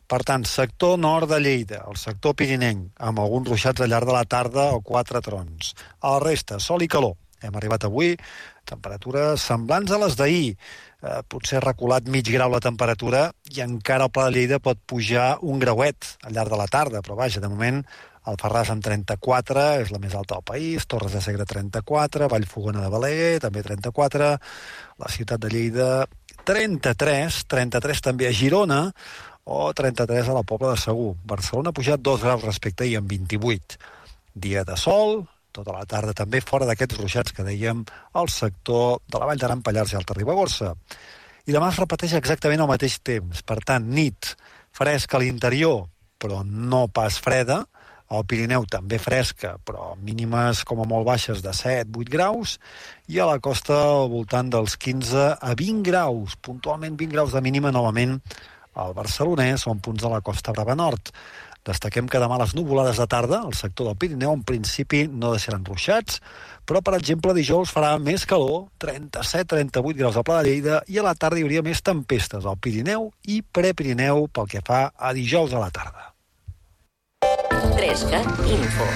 Per tant, sector nord de Lleida, el sector pirinenc, amb alguns ruixats al llarg de la tarda o 4 trons. A la resta, sol i calor. Hem arribat avui a temperatures semblants a les d'ahir. Potser ha reculat mig grau la temperatura i encara el Pla de Lleida pot pujar un grauet al llarg de la tarda, però vaja, de moment Alfarràs amb 34, és la més alta del país, Torres de Segre 34, Vallfogona de Balaguer també 34, la ciutat de Lleida 33 també a Girona o 33 a la Pobla de Segur. Barcelona ha pujat 2 graus respecte a ahir amb 28. Dia de sol, tota la tarda també fora d'aquests ruixats que dèiem al sector de la Vall d'Aran, Pallars i Alta Ribagorça. I demà es repeteix exactament al mateix temps. Per tant, nit fresca a l'interior, però no pas freda. Al Pirineu també fresca, però mínimes com a molt baixes de 7-8 graus, i a la costa al voltant dels 15 a 20 graus, puntualment 20 graus de mínima novament al Barcelonès o en punts de la Costa Brava Nord. Destaquem que demà les nuvolades de tarda al sector del Pirineu en principi no deixaran ruixats, però per exemple dijous farà més calor, 37-38 graus al Pla de Lleida, i a la tarda hi hauria més tempestes al Pirineu i Prepirineu pel que fa a dijous a la tarda. 3CAT Info.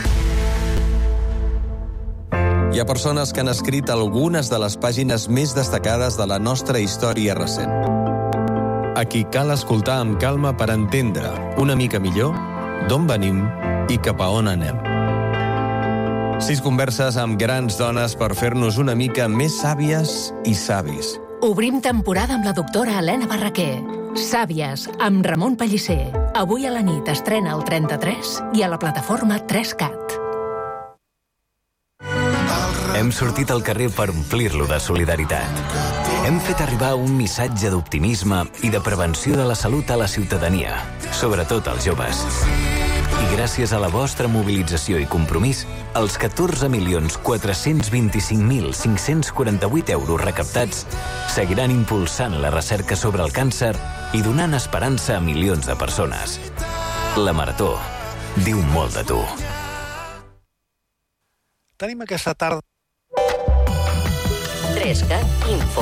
Hi ha persones que han escrit algunes de les pàgines més destacades de la nostra història recent. A qui cal escoltar amb calma per entendre una mica millor d'on venim i cap a on anem. 6 converses amb grans dones per fer-nos una mica més sàvies i savis. Obrim temporada amb la doctora Helena Barraquer. Sàvies, amb Ramon Pellicer. Avui a la nit estrena el 33 i a la plataforma 3CAT. Hem sortit al carrer per omplir-lo de solidaritat. Hem fet arribar un missatge d'optimisme i de prevenció de la salut a la ciutadania, sobretot als joves. I gràcies a la vostra mobilització i compromís, els 14.425.548 euros recaptats seguiran impulsant la recerca sobre el càncer i donant esperança a milions de persones. La Marató diu molt de tu. Tenim aquesta tarda 3CAT Info.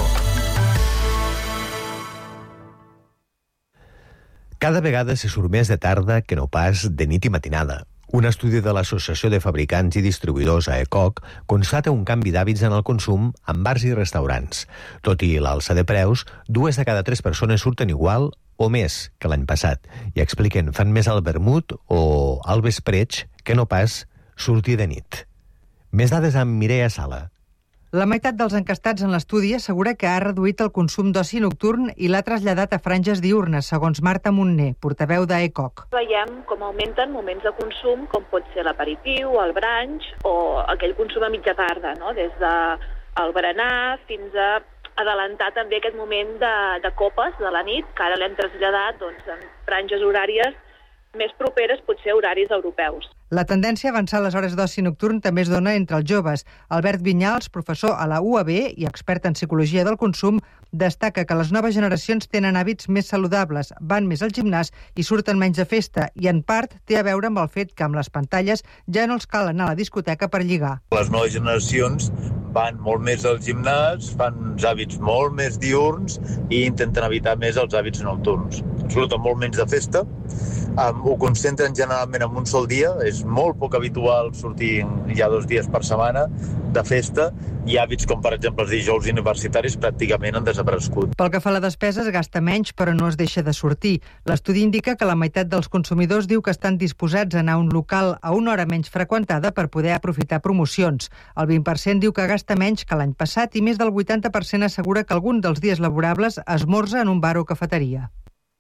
Cada vegada se surt més de tarda que no pas de nit i matinada. Un estudi de l'Associació de Fabricants i Distribuïdors AECOC constata un canvi d'hàbits en el consum en bars i restaurants. Tot i l'alça de preus, 2 de cada 3 persones surten igual o més que l'any passat i expliquen fan més al vermut o al vespreig que no pas sortir de nit. Més dades amb Mireia Sala. La meitat dels encastats en l'estudi assegura que ha reduït el consum d'oci nocturn i l'ha traslladat a franges diurnes, segons Marta Montner, portaveu d'AECOC. Veiem com augmenten moments de consum, com pot ser l'aperitiu, el brunch o aquell consum a mitja tarda, no? Des del berenar fins a adelantar també aquest moment de copes de la nit, que ara l'hem traslladat en franges horàries més properes, potser horaris europeus. La tendència a avançar les hores d'oci nocturn també es dona entre els joves. Albert Vinyals, professor a la UAB i expert en psicologia del consum, destaca que les noves generacions tenen hàbits més saludables, van més al gimnàs i surten menys de festa, i en part té a veure amb el fet que amb les pantalles ja no els cal anar a la discoteca per lligar. Les noves generacions van molt més al gimnàs, fan uns hàbits molt més diurns i intenten evitar més els hàbits nocturns. Surten molt menys de festa, ho concentren generalment en un sol dia, és molt poc habitual sortir ja 2 dies per setmana de festa, i hàbits com per exemple els dijous universitaris pràcticament han desaparegut. Pel que fa a la despesa es gasta menys però no es deixa de sortir. L'estudi indica que la meitat dels consumidors diu que estan disposats a anar a un local a una hora menys freqüentada per poder aprofitar promocions. El 20% diu que gasta menys que l'any passat i més del 80% assegura que algun dels dies laborables esmorza en un bar o cafeteria.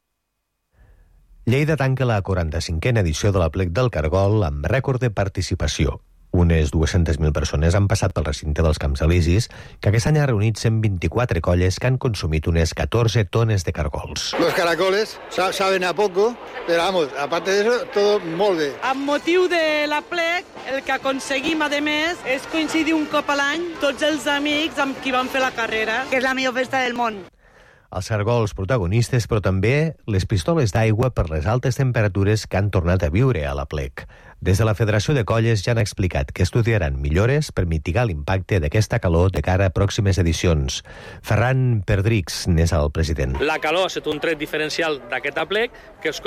Lleida tanca la 45a edició de l'Aplec del Cargol amb rècord de participació. Unes 200.000 persones han passat pel recinte dels Camps Elisis, que aquest any ha reunit 124 colles que han consumit unes 14 tones de cargols. Los caracoles saben a poco, pero vamos, aparte de eso, todo molt bé. Amb motiu de l'Aplec, el que aconseguim, a més, és coincidir un cop a l'any tots els amics amb qui van fer la carrera, que és la millor festa del món. Els cargols protagonistes, però també les pistoles d'aigua per les altes temperatures que han tornat a viure a l'Aplec. Des de la Federació de Colles ja han explicat que estudiaran millores per mitigar l'impacte d'aquesta calor de cara a pròximes edicions. Ferran Perdrix n'és el president. La calor ha estat un tret diferencial d'aquest Aplec, que és